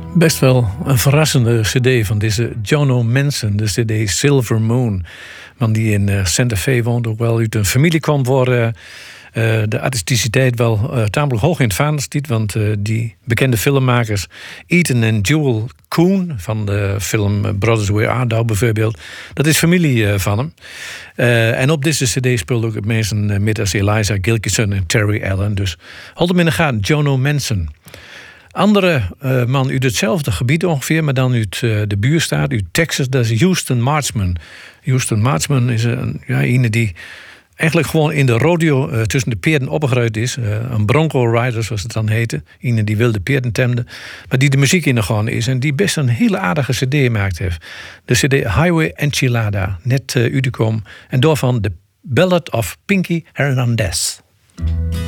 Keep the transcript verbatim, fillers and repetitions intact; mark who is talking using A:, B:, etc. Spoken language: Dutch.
A: Best wel een verrassende cd van deze Jono Manson, de cd Silver Moon. Man die in uh, Santa Fe woont, ook wel uit een familie kwam waar uh, uh, de artisticiteit wel uh, tamelijk hoog in het vaandel stiet. Want uh, die bekende filmmakers Ethan en Jewel Koon van de film Brothers Where Art Thou bijvoorbeeld, dat is familie uh, van hem. Uh, en op deze cd speelde ook mensen uh, met als Eliza Gilkyson en Terry Allen. Dus houd hem in de gaten, Jono Manson. Andere uh, man uit hetzelfde gebied ongeveer, maar dan uit uh, de buurstaat, uit Texas, dat is Houston Marchman. Houston Marchman is een, ja, een die eigenlijk gewoon in de rodeo uh, tussen de peerden opgegroeid is. Uh, een bronco rider, zoals het dan heette. Een die wilde peerden temde, maar die de muziek in de gewoon is. En die best een hele aardige cd gemaakt heeft. De cd Highway Enchilada, net uh, uitgekomen. En daarvan de Ballad of Pinky Hernandez.